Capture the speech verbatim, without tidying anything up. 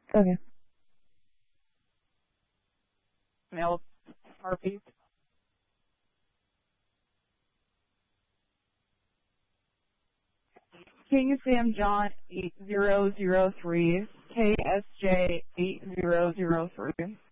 Okay. Male heartbeat. King Sam John eight zero zero three, K S J eight zero zero three.